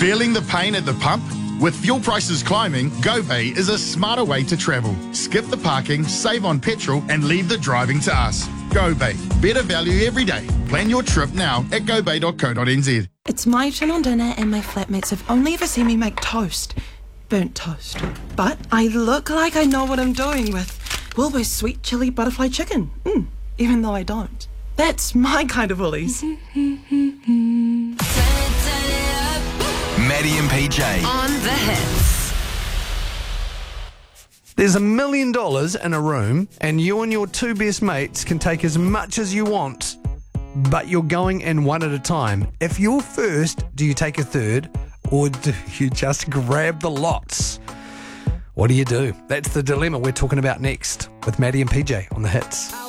Feeling the pain at the pump? With fuel prices climbing, GoBay is a smarter way to travel. Skip the parking, save on petrol, and leave the driving to us. GoBay. Better value every day. Plan your trip now at gobay.co.nz. It's my turn on dinner and my flatmates have only ever seen me make toast. Burnt toast. But I look like I know what I'm doing with Wilbur's sweet chili butterfly chicken. Even though I don't. That's my kind of Woolies. Maddie and PJ On the hits. There's $1 million in a room and you and your two best mates can take as much as you want, but you're going in one at a time. If you're first, do you take a third or do you just grab the lots? What do you do? That's the dilemma we're talking about next with Maddie and PJ on the hits.